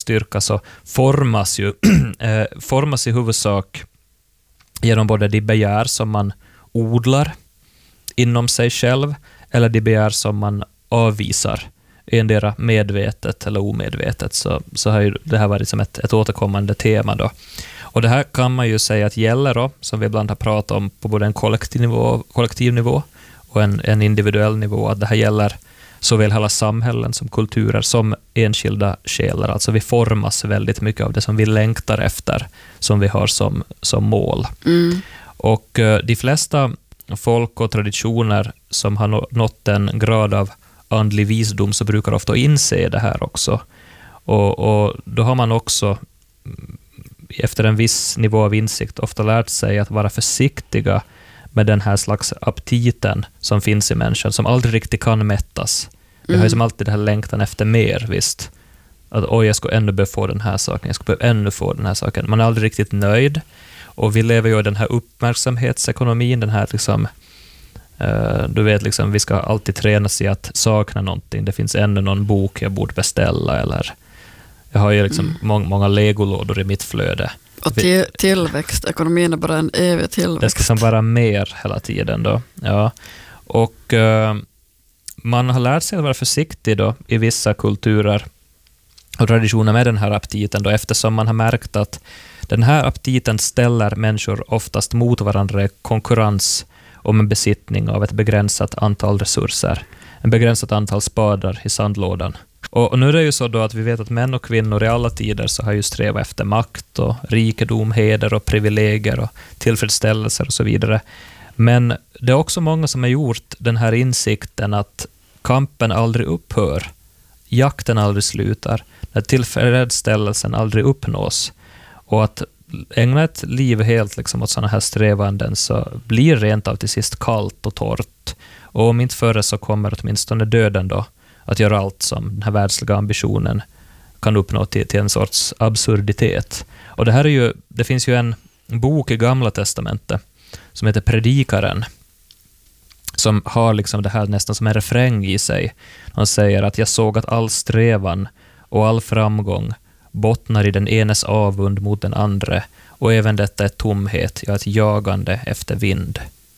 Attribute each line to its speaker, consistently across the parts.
Speaker 1: styrka så formas i huvudsak genom både de begär som man odlar inom sig själv eller de begär som man avvisar, endera medvetet eller omedvetet. Så har ju det här varit som ett återkommande tema då. Och det här kan man ju säga att gäller då, som vi ibland har pratat om på både en kollektiv nivå och en individuell nivå, att det här gäller såväl hela samhällen som kulturer som enskilda själar. Alltså vi formas väldigt mycket av det som vi längtar efter, som vi har som mål. Och de flesta folk och traditioner som har nått en grad av andlig visdom så brukar ofta inse det här också. Och då har man också efter en viss nivå av insikt ofta lärt sig att vara försiktiga med den här slags aptiten som finns i människan, som aldrig riktigt kan mättas. Vi har ju som alltid det här längtan efter mer, visst. Att jag ska ännu behöva få den här saken, jag ska behöva ännu få den här saken. Man är aldrig riktigt nöjd. Och vi lever ju i den här uppmärksamhetsekonomin, den här liksom, du vet liksom, vi ska alltid tränas i att sakna någonting. Det finns ännu någon bok jag borde beställa, eller jag har ju liksom många legolådor i mitt flöde.
Speaker 2: Och tillväxt, ekonomin är bara en evig tillväxt.
Speaker 1: Det ska som vara mer hela tiden då. Ja. Och man har lärt sig att vara försiktig då i vissa kulturer och traditioner med den här aptiten då, eftersom man har märkt att den här aptiten ställer människor oftast mot varandra i konkurrens om en besittning av ett begränsat antal resurser. En begränsat antal spadar i sandlådan. Och nu är det ju så då att vi vet att män och kvinnor i alla tider så har ju strävat efter makt och rikedom, heder och privilegier och tillfredsställelser och så vidare. Men det är också många som har gjort den här insikten att kampen aldrig upphör, jakten aldrig slutar, när tillfredsställelsen aldrig uppnås. Och att ägna ett liv helt liksom åt sådana här strävanden så blir rent av till sist kallt och torrt. Och om inte före så kommer åtminstone döden då att göra allt som den här världsliga ambitionen kan uppnå till en sorts absurditet. Och det här är ju, det finns ju en bok i Gamla testamentet som heter Predikaren, som har liksom det här nästan som en refräng i sig. Han säger att jag såg att all strävan och all framgång bottnar i den enes avund mot den andra, och även detta är tomhet, ett jagande efter vind.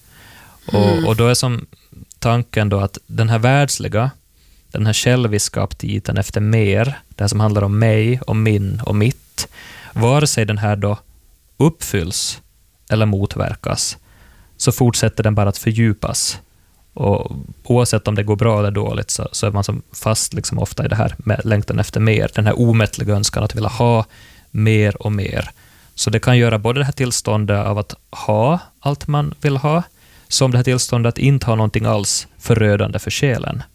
Speaker 1: Och då är som tanken då att den här världsliga, den här själviska aptiten efter mer, det som handlar om mig och min och mitt, vare sig den här då uppfylls eller motverkas, så fortsätter den bara att fördjupas. Och oavsett om det går bra eller dåligt så är man som fast liksom ofta i det här med längtan efter mer, den här omättliga önskan att vilja ha mer och mer. Så det kan göra både det här tillståndet av att ha allt man vill ha, som det här tillståndet att inte ha någonting alls förödande för själen.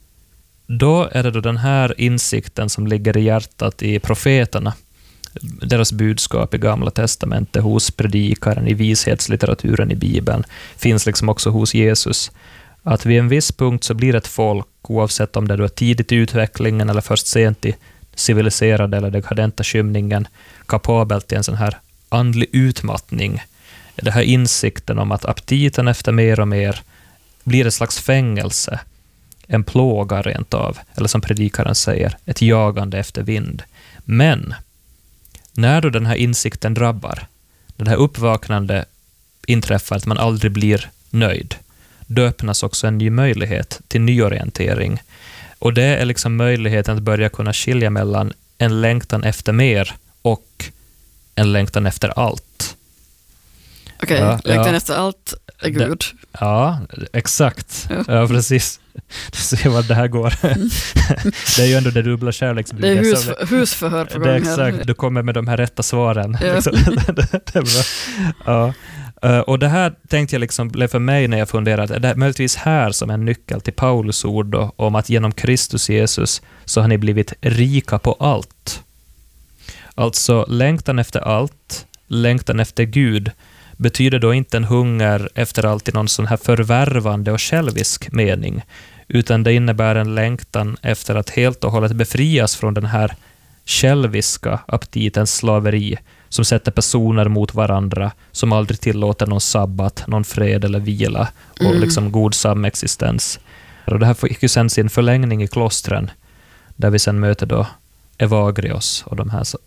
Speaker 1: Då är det då den här insikten som ligger i hjärtat i profeterna, deras budskap i Gamla testamentet, hos predikaren, i vishetslitteraturen i Bibeln, finns liksom också hos Jesus. Att vid en viss punkt så blir ett folk, oavsett om det är tidigt i utvecklingen eller först sent i civiliserade eller dekadenta skymningen, kapabelt till en sån här andlig utmattning. Det här insikten om att aptiten efter mer och mer blir ett slags fängelse, en plåga rent av, eller som predikaren säger, ett jagande efter vind. Men när då den här insikten drabbar, den här uppvaknande inträffar att man aldrig blir nöjd, då öppnas också en ny möjlighet till nyorientering. Och det är liksom möjligheten att börja kunna skilja mellan en längtan efter mer och en längtan efter allt.
Speaker 2: Okej, längtan efter allt är Gud.
Speaker 1: Ja, exakt. Ja, precis. Du ser vad det här går. Det är ju ändå det dubbla kärleksbudet.
Speaker 2: Det är husförhör på gång här.
Speaker 1: Exakt, du kommer med de här rätta svaren.
Speaker 2: Ja.
Speaker 1: Liksom. Det är bra. Ja. Och det här tänkte jag liksom blev för mig när jag funderade, det är möjligtvis här som en nyckel till Paulus ord då, om att genom Kristus Jesus så har ni blivit rika på allt. Alltså längtan efter allt, längtan efter Gud, betyder då inte en hunger efter allt i någon sån här förvärvande och självisk mening, utan det innebär en längtan efter att helt och hållet befrias från den här själviska aptitens slaveri som sätter personer mot varandra, som aldrig tillåter någon sabbat, någon fred eller vila och liksom god samexistens. Och det här fick ju sen sin förlängning i klostren, där vi sen möter då Evagrios och de här